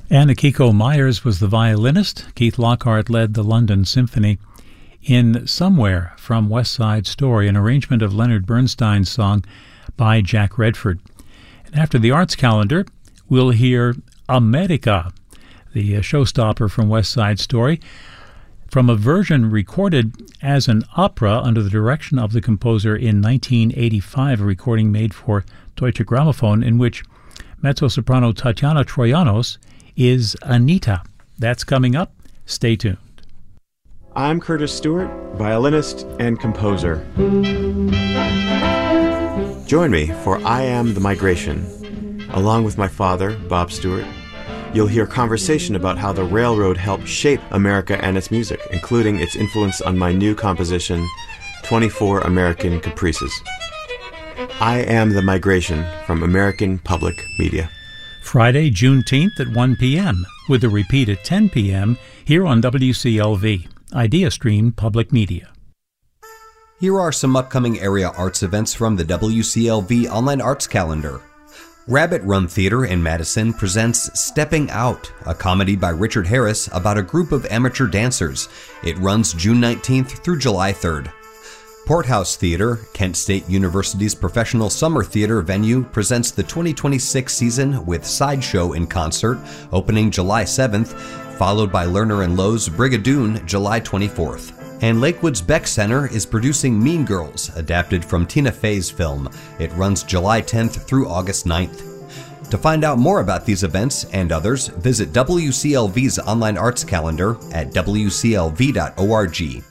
And Akiko Myers was the violinist. Keith Lockhart led the London Symphony in Somewhere from West Side Story, an arrangement of Leonard Bernstein's song by Jack Redford. And after the arts calendar, we'll hear America, the showstopper from West Side Story, from a version recorded as an opera under the direction of the composer in 1985, a recording made for Deutsche Grammophon in which mezzo-soprano Tatiana Troyanos is Anita. That's coming up. Stay tuned. I'm Curtis Stewart, violinist and composer. Join me for I Am the Migration. Along with my father, Bob Stewart, you'll hear conversation about how the railroad helped shape America and its music, including its influence on my new composition, 24 American Caprices. I Am the Migration from American Public Media. Friday, Juneteenth at 1 p.m., with a repeat at 10 p.m. here on WCLV, Idea Stream Public Media. Here are some upcoming area arts events from the WCLV Online Arts Calendar. Rabbit Run Theater in Madison presents Stepping Out, a comedy by Richard Harris about a group of amateur dancers. It runs June 19th through July 3rd. Porthouse Theater, Kent State University's professional summer theater venue, presents the 2026 season with Sideshow in concert, opening July 7th, followed by Lerner and Lowe's Brigadoon July 24th. And Lakewood's Beck Center is producing Mean Girls, adapted from Tina Fey's film. It runs July 10th through August 9th. To find out more about these events and others, visit WCLV's online arts calendar at wclv.org.